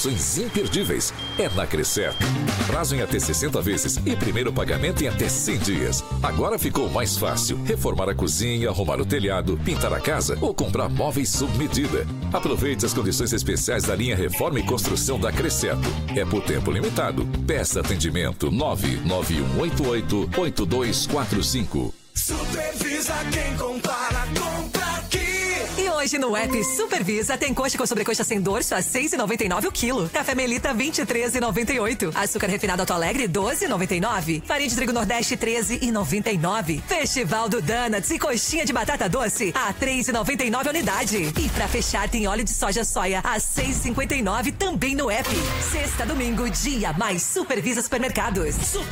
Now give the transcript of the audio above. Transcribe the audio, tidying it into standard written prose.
promoções imperdíveis é na Crescerto. Prazo em até 60 vezes e primeiro pagamento em até 100 dias. Agora ficou mais fácil reformar a cozinha, arrumar o telhado, pintar a casa ou comprar móveis sob medida. Aproveite as condições especiais da linha Reforma e Construção da Crescerto. É por tempo limitado. Peça atendimento 99188-8245. Supervisa quem compara, compra aqui. E hoje no app Supervisa tem coxa com sobrecoxa sem dorso a R$ 6,99 o quilo. Café Melita 23,98. Açúcar refinado Alto Alegre 12,99. Farinha de trigo Nordeste 13,99. Festival do Donuts e coxinha de batata doce a 3,99 a unidade. E pra fechar tem óleo de soja a 6,59 também no app. Sexta, domingo, dia mais Supervisa Supermercados.